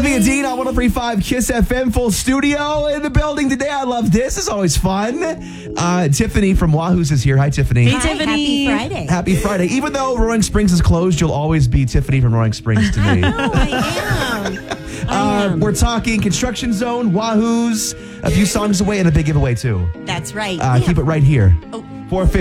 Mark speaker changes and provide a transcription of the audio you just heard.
Speaker 1: Olivia Dean on 103.5 Kiss FM, full studio in the building today. I love this. It's always fun. Tiffany from Wahoo's is here. Hi, Tiffany.
Speaker 2: Hey, Tiffany.
Speaker 3: Happy Friday.
Speaker 1: Happy Friday. Even though Roaring Springs is closed, you'll always be Tiffany from Roaring Springs to me.
Speaker 3: I am.
Speaker 1: We're talking Construction Zone, Wahoo's, a few songs away, and a big giveaway, too.
Speaker 3: That's right.
Speaker 1: Keep it right here. 4:50.